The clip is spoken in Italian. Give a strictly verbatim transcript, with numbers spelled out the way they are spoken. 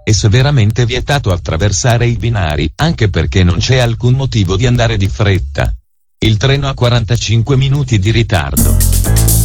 È severamente vietato attraversare i binari, anche perché non c'è alcun motivo di andare di fretta. Il treno ha quarantacinque minuti di ritardo.